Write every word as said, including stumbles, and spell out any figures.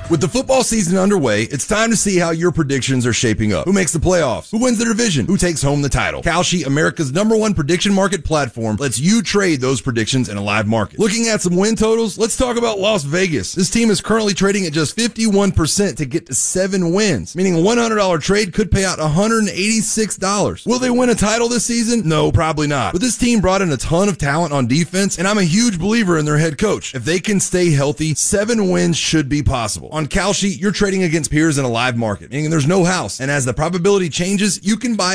With the football season underway, it's time to see how your predictions are shaping up. Who makes the playoffs? Who wins the division? Who takes home the title? Kalshi, America's number one prediction market platform, lets you trade those predictions in a live market. Looking at some win totals, let's talk about Las Vegas. This team is currently trading at just fifty-one percent to get to seven wins, meaning a one hundred dollars trade could pay out one hundred eighty-six dollars. Will they win a title this season? No, probably not. But this team brought in a ton of talent on defense, and I'm a huge believer in their head coach. If they can stay healthy, seven wins should be possible. On Kalshi, you're trading against peers in a live market, meaning there's no house. And as the probability changes, you can buy